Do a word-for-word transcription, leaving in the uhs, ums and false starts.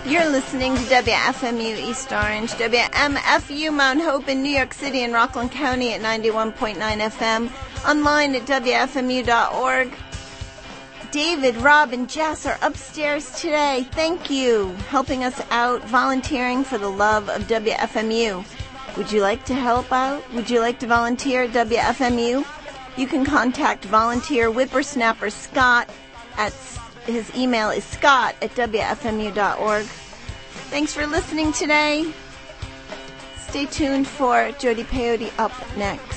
You're listening to W F M U East Orange, W M F U Mount Hope in New York City and Rockland County at ninety-one point nine F M, online at W F M U dot org. David, Rob, and Jess are upstairs today. Thank you. Helping us out, volunteering for the love of W F M U. Would you like to help out? Would you like to volunteer at W F M U? You can contact volunteer whippersnapper Scott at his email is scott at W F M U dot org. Thanks for listening today. Stay tuned for Jody Peyote up next.